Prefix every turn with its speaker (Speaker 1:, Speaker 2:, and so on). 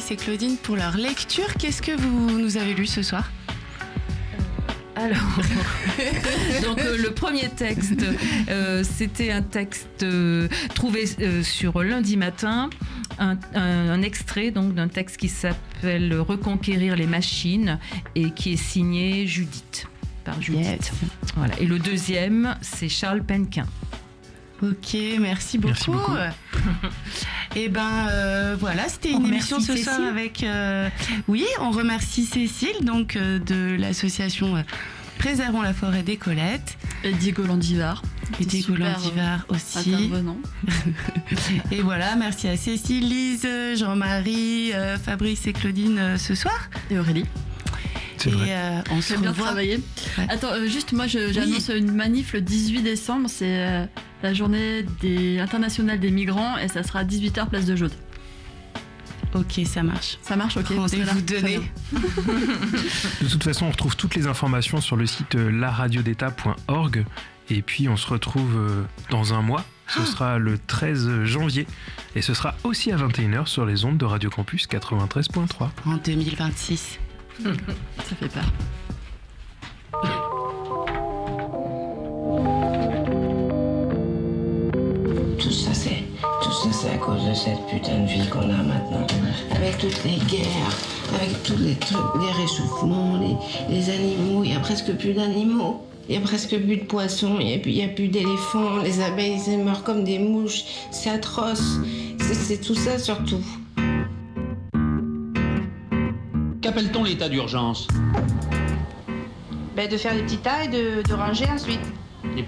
Speaker 1: Fabrice et Claudine pour leur lecture. Qu'est-ce que vous nous avez lu ce soir ?
Speaker 2: Alors, donc le premier texte, c'était un texte trouvé sur Lundi Matin, un extrait donc d'un texte qui s'appelle Reconquérir les machines et qui est signé Judith, par Judith.
Speaker 1: Yes.
Speaker 2: Voilà. Et le deuxième, c'est Charles Penquin.
Speaker 1: Ok, merci beaucoup. Et voilà, c'était une émission ce soir avec. Oui, on remercie Cécile, donc de l'association Préservons la forêt des Colettes.
Speaker 3: Et Diego Landivar.
Speaker 1: Et Diego Landivar aussi.
Speaker 3: Intervenant.
Speaker 1: Et voilà, merci à Cécile, Lise, Jean-Marie, Fabrice et Claudine ce soir.
Speaker 3: Et Aurélie.
Speaker 4: C'est vrai.
Speaker 1: On se
Speaker 3: bien
Speaker 1: revoit.
Speaker 3: travaillé.
Speaker 1: Ouais.
Speaker 3: Attends, juste moi j'annonce une manif le 18 décembre, c'est la journée internationale des migrants et ça sera à 18h place de Jaude.
Speaker 1: Ok, ça marche.
Speaker 3: Ça marche, ok.
Speaker 1: Rendez-vous donné.
Speaker 4: De toute façon, on retrouve toutes les informations sur le site laradiodeta.org et puis on se retrouve dans un mois. Ce sera le 13 janvier et ce sera aussi à 21h sur les ondes de Radio Campus 93.3.
Speaker 1: En 2026.
Speaker 3: Ça fait peur.
Speaker 5: Tout ça, c'est à cause de cette putain de vie qu'on a maintenant. Avec toutes les guerres, avec tous les trucs, les réchauffements, les animaux. Il n'y a presque plus d'animaux. Il n'y a presque plus de poissons. Il n'y a plus d'éléphants. Les abeilles, elles meurent comme des mouches. C'est atroce. C'est tout ça surtout.
Speaker 6: Qu'appelle-t-on l'état d'urgence ?
Speaker 7: De faire des petits tas et de ranger ensuite.